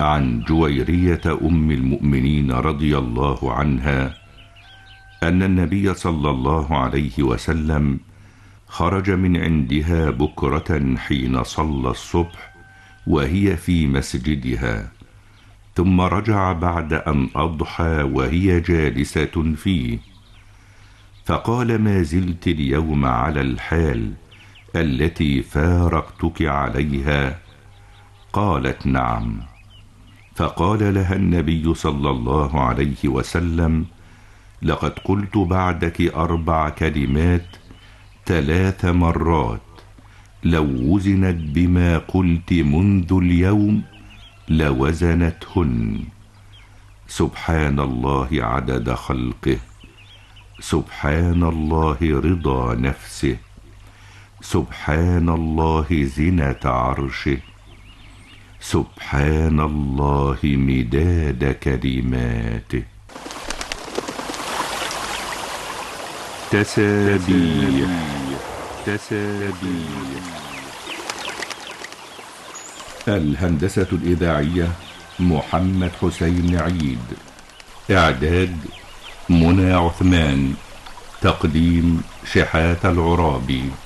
عن جويرية أم المؤمنين رضي الله عنها أن النبي صلى الله عليه وسلم خرج من عندها بكرة حين صلى الصبح وهي في مسجدها، ثم رجع بعد أن أضحى وهي جالسة فيه، فقال: ما زلت اليوم على الحال التي فارقتك عليها؟ قالت: نعم. فقال لها النبي صلى الله عليه وسلم: لقد قلت بعدك 4 كلمات 3 مرات، لو وزنت بما قلت منذ اليوم لوزنتهن: سبحان الله عدد خلقه، سبحان الله رضا نفسه، سبحان الله زنة عرشه، سبحان الله مداد كلماته. تسابيح. الهندسة الإذاعية محمد حسين عيد، إعداد منى عثمان، تقديم شحات العرابي.